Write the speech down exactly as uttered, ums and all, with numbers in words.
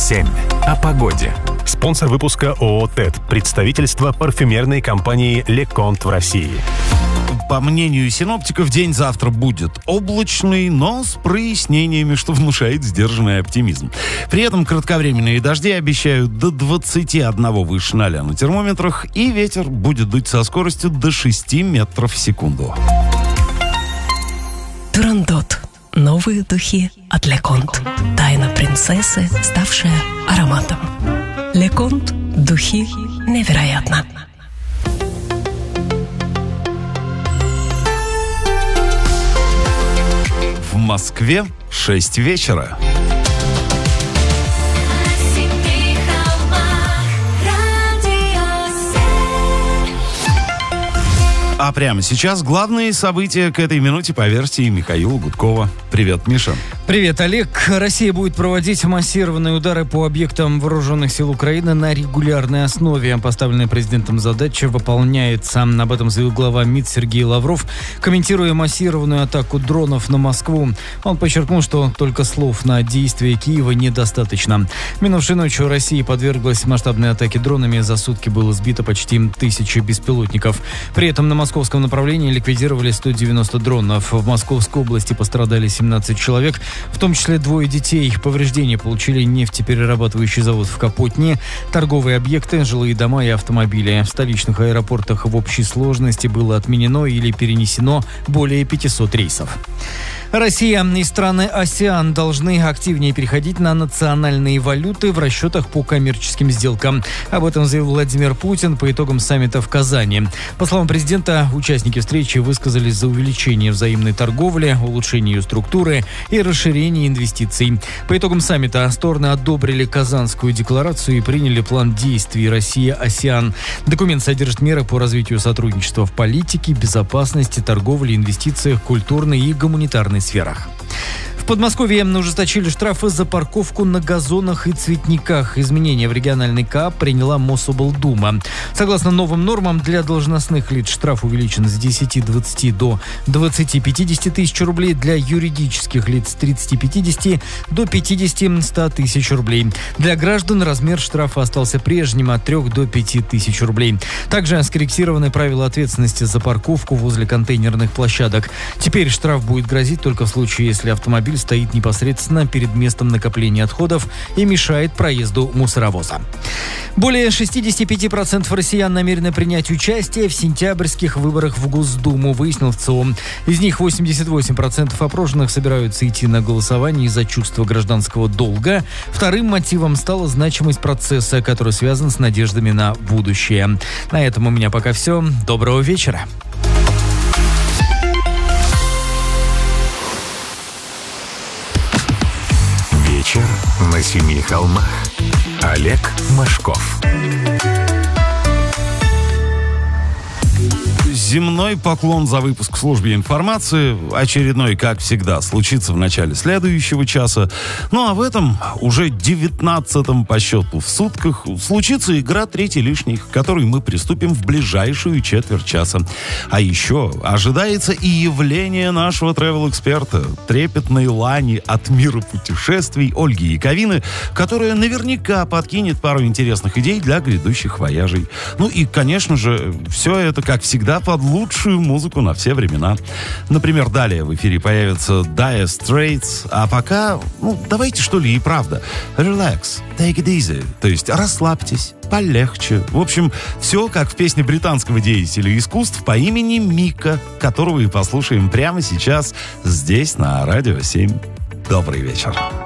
семь. О погоде. Спонсор выпуска ООО «ТЭД». Представительство парфюмерной компании «Леконт» в России. По мнению синоптиков, день завтра будет облачный, но с прояснениями, что внушает сдержанный оптимизм. При этом кратковременные дожди обещают до двадцати одного выше ноля на термометрах, и ветер будет дуть со скоростью до шести метров в секунду. Турандот. Новые духи от Леконт. Тайна принцессы, ставшая ароматом. Леконт. Духи невероятно. В Москве шесть вечера. А прямо сейчас главные события к этой минуте по версии Михаила Гудкова. Привет, Миша. Привет, Олег. Россия будет проводить массированные удары по объектам вооруженных сил Украины на регулярной основе. Поставленная президентом задача выполняется. Об этом заявил глава МИД Сергей Лавров, комментируя массированную атаку дронов на Москву. Он подчеркнул, что только слов на действия Киева недостаточно. Минувшей ночью Россия подверглась масштабной атаке дронами. За сутки было сбито почти тысяча беспилотников. При этом на московском направлении ликвидировали сто девяносто дронов. В Московской области пострадали семнадцать человек, в том числе двое детей. Повреждения получили нефтеперерабатывающий завод в Капотне, торговые объекты, жилые дома и автомобили. В столичных аэропортах в общей сложности было отменено или перенесено более пятисот рейсов. Россия и страны АСЕАН должны активнее переходить на национальные валюты в расчетах по коммерческим сделкам. Об этом заявил Владимир Путин по итогам саммита в Казани. По словам президента, участники встречи высказались за увеличение взаимной торговли, улучшение ее структуры и расширение инвестиций. По итогам саммита стороны одобрили Казанскую декларацию и приняли план действий Россия-АСЕАН. Документ содержит меры по развитию сотрудничества в политике, безопасности, торговле, инвестициях, культурной и гуманитарной сферах. В Подмосковье ужесточили штрафы за парковку на газонах и цветниках. Изменения в региональный КАП приняла Мособлдума. Согласно новым нормам, для должностных лиц штраф увеличен с десяти-двадцати до двадцати-пятидесяти тысяч рублей, для юридических лиц с тридцати-пятидесяти до пятидесяти-ста тысяч рублей. Для граждан размер штрафа остался прежним от трёх до пяти тысяч рублей. Также скорректированы правила ответственности за парковку возле контейнерных площадок. Теперь штраф будет грозить только в случае, если автомобиль стоит непосредственно перед местом накопления отходов и мешает проезду мусоровоза. Более шестьдесят пять процентов россиян намерены принять участие в сентябрьских выборах в Госдуму, выяснил ЦИОМ. Из них восемьдесят восемь процентов опрошенных собираются идти на голосование из-за чувства гражданского долга. Вторым мотивом стала значимость процесса, который связан с надеждами на будущее. На этом у меня пока все. Доброго вечера. Вечер на семи холмах. Олег Машков. Земной поклон за выпуск в службе информации. Очередной, как всегда, случится в начале следующего часа. Ну а в этом, уже девятнадцатом по счету в сутках, случится игра «Третий лишний», к которой мы приступим в ближайшую четверть часа. А еще ожидается и явление нашего тревел-эксперта, трепетной лани от мира путешествий Ольги Яковины, которая наверняка подкинет пару интересных идей для грядущих вояжей. Ну и, конечно же, все это, как всегда, под лучшую музыку на все времена. Например, далее в эфире появится Dire Straits, а пока, ну, давайте что ли и правда. Relax, take it easy, то есть расслабьтесь, полегче. В общем, все как в песне британского деятеля искусств по имени Мика, которого и послушаем прямо сейчас здесь на Радио семь. Добрый вечер.